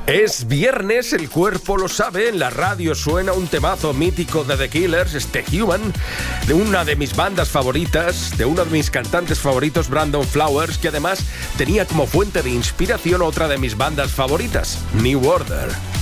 Es viernes, el cuerpo lo sabe, en la radio suena un temazo mítico de The Killers, The Human, de una de mis bandas favoritas, de uno de mis cantantes favoritos, Brandon Flowers, que además tenía como fuente de inspiración otra de mis bandas favoritas, New Order.